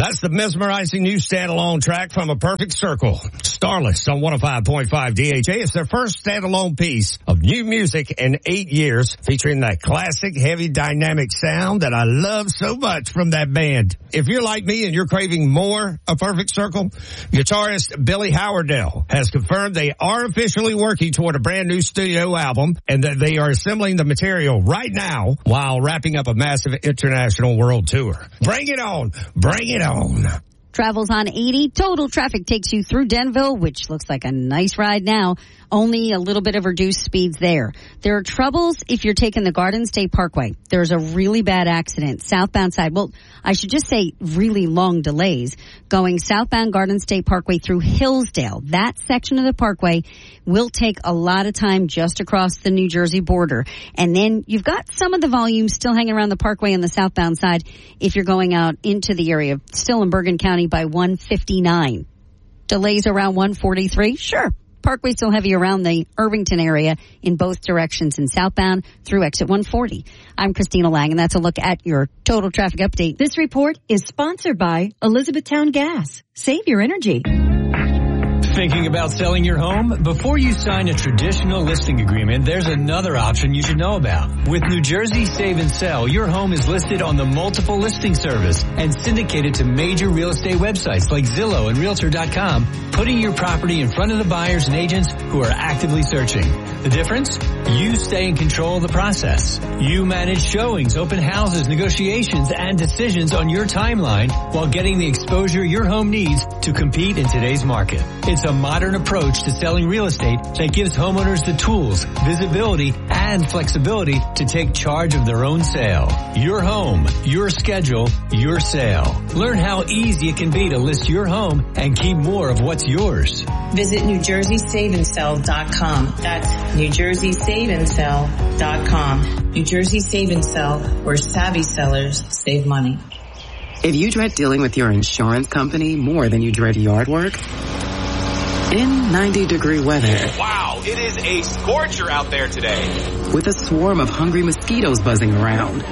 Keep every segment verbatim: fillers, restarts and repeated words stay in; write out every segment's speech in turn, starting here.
That's the mesmerizing new standalone track from A Perfect Circle. Starless on one oh five point five D H A. It's their first standalone piece of new music in eight years, featuring that classic heavy dynamic sound that I love so much from that band. If you're like me and you're craving more A Perfect Circle, guitarist Billy Howardell has confirmed they are officially working toward a brand new studio album and that they are assembling the material right now while wrapping up a massive international world tour. Bring it on! Bring it on! Travels on eighty. Total traffic takes you through Denville, which looks like a nice ride now. Only a little bit of reduced speeds there. There are troubles if you're taking the Garden State Parkway. There's a really bad accident southbound side. Well, I should just say really long delays going southbound Garden State Parkway through Hillsdale. That section of the parkway will take a lot of time just across the New Jersey border. And then you've got some of the volume still hanging around the parkway on the southbound side if you're going out into the area, still in Bergen County by one fifty-nine. Delays around one forty-three? Sure. Parkway still heavy around the Irvington area in both directions and southbound through exit one forty. I'm Christina Lang, and that's a look at your total traffic update. This report is sponsored by Elizabethtown Gas. Save your energy. Thinking about selling your home? Before you sign a traditional listing agreement, there's another option you should know about. With New Jersey Save and Sell, your home is listed on the multiple listing service and syndicated to major real estate websites like Zillow and Realtor dot com, putting your property in front of the buyers and agents who are actively searching. The difference? You stay in control of the process. You manage showings, open houses, negotiations, and decisions on your timeline while getting the exposure your home needs to compete in today's market. It's a modern approach to selling real estate that gives homeowners the tools, visibility, and flexibility to take charge of their own sale. Your home, your schedule, your sale. Learn how easy it can be to list your home and keep more of what's yours. Visit New Jersey Save and Sell dot com. That's New Jersey Save and Sell dot com. New Jersey Save and Sell, where savvy sellers save money. If you dread dealing with your insurance company more than you dread yard work, in ninety degree weather. Wow, it is a scorcher out there today. With a swarm of hungry mosquitoes buzzing around.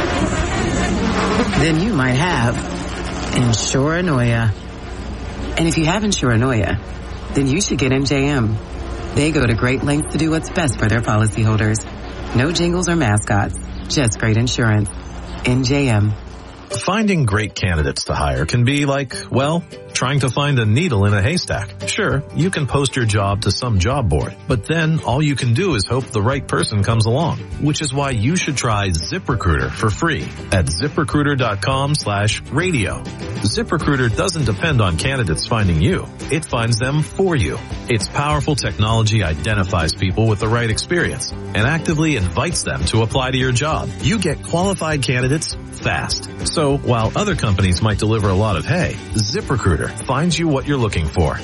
Then you might have Insuranoia. And if you have Insuranoia, then you should get M J M. They go to great lengths to do what's best for their policyholders. No jingles or mascots, just great insurance. M J M. Finding great candidates to hire can be like, well, trying to find a needle in a haystack. Sure, you can post your job to some job board, but then all you can do is hope the right person comes along, which is why you should try ZipRecruiter for free at ZipRecruiter.com slash radio. ZipRecruiter doesn't depend on candidates finding you. It finds them for you. Its powerful technology identifies people with the right experience and actively invites them to apply to your job. You get qualified candidates fast. So while other companies might deliver a lot of hay, ZipRecruiter finds you what you're looking for.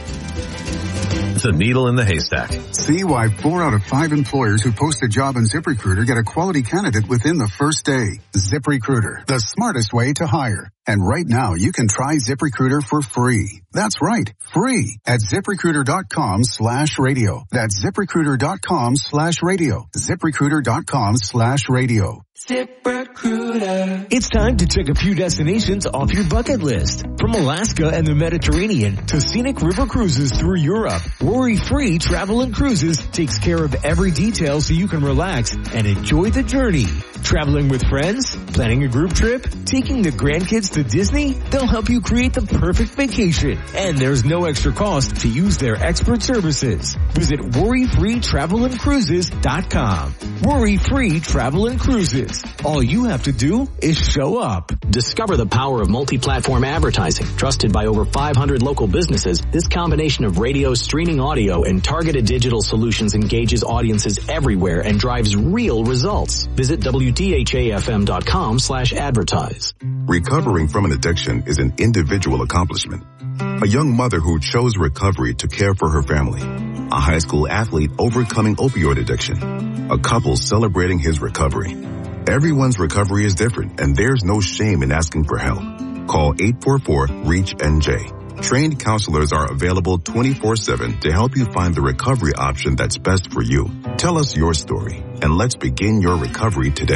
The needle in the haystack. See why four out of five employers who post a job on ZipRecruiter get a quality candidate within the first day. ZipRecruiter, the smartest way to hire. And right now, you can try ZipRecruiter for free. That's right, free at ZipRecruiter.com slash radio. That's ZipRecruiter.com slash radio. ZipRecruiter.com slash radio. ZipRecruiter. It's time to check a few destinations off your bucket list. From Alaska and the Mediterranean to scenic river cruises through Europe, Worry-Free Travel and Cruises takes care of every detail so you can relax and enjoy the journey. Traveling with friends? Planning a group trip? Taking the grandkids to Disney? They'll help you create the perfect vacation. And there's no extra cost to use their expert services. Visit Worry Free Travel and Cruises dot com. Worry-Free Travel and Cruises. All you have to do is show up. Discover the power of multi-platform advertising. Trusted by over five hundred local businesses, this combination of radio, streaming audio, and targeted digital solutions engages audiences everywhere and drives real results. Visit W D H A F M dot com slash advertise. Recovering from an addiction is an individual accomplishment. A young mother who chose recovery to care for her family. A high school athlete overcoming opioid addiction. A couple celebrating his recovery. Everyone's recovery is different, and there's no shame in asking for help. Call eight four four, REACH N J. Trained counselors are available twenty-four seven to help you find the recovery option that's best for you. Tell us your story, and let's begin your recovery today.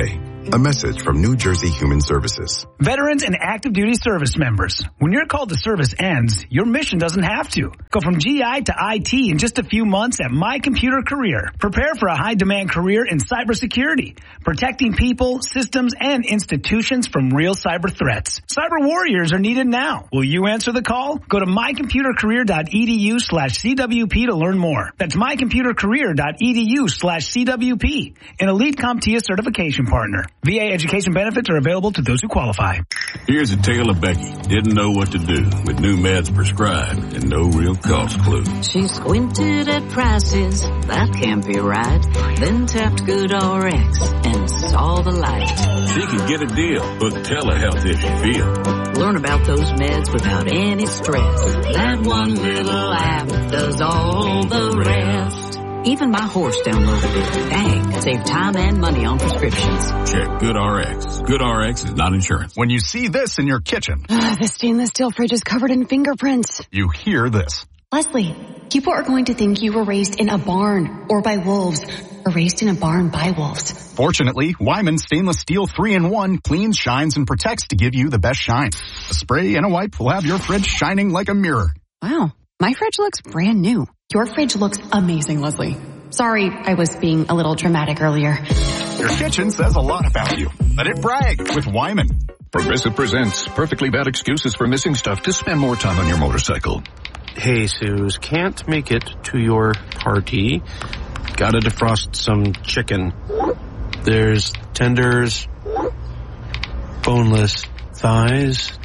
A message from New Jersey Human Services. Veterans and active duty service members, when your call to service ends, your mission doesn't have to. Go from G I to I T in just a few months at My Computer Career. Prepare for a high-demand career in cybersecurity, protecting people, systems, and institutions from real cyber threats. Cyber warriors are needed now. Will you answer the call? Go to mycomputercareer.edu slash CWP to learn more. That's mycomputercareer.edu slash CWP, an Elite CompTIA certification partner. V A education benefits are available to those who qualify. Here's a tale of Becky. Didn't know what to do with new meds prescribed and no real cost clue. She squinted at prices, that can't be right. Then tapped GoodRx and saw the light. She could get a deal, book telehealth if she feels. Learn about those meds without any stress. That one little app does all the rest. Even my horse downloaded it. Dang, save time and money on prescriptions. Check GoodRx. GoodRx is not insurance. When you see this in your kitchen. Uh, the stainless steel fridge is covered in fingerprints. You hear this. Leslie, people are going to think you were raised in a barn or by wolves or raised in a barn by wolves. Fortunately, Wyman Stainless Steel three in one cleans, shines, and protects to give you the best shine. A spray and a wipe will have your fridge shining like a mirror. Wow, my fridge looks brand new. Your fridge looks amazing, Leslie. Sorry, I was being a little dramatic earlier. Your kitchen says a lot about you. Let it brag with Wyman. Progressive presents Perfectly Bad Excuses for Missing Stuff to Spend More Time on Your Motorcycle. Hey, Suze, can't make it to your party. Gotta defrost some chicken. There's tenders, boneless thighs.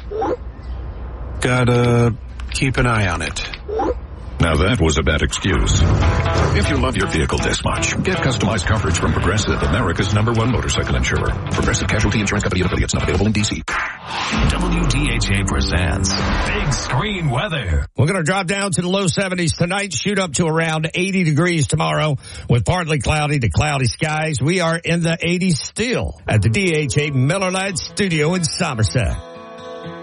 Gotta keep an eye on it. Now that was a bad excuse. If you love your vehicle this much, get customized coverage from Progressive, America's number one motorcycle insurer. Progressive Casualty Insurance Company and affiliates, not available in D C. W D H A presents Big Screen Weather. We're going to drop down to the low seventies tonight, shoot up to around eighty degrees tomorrow with partly cloudy to cloudy skies. We are in the eighties still at the D H A Miller Lite Studio in Somerset.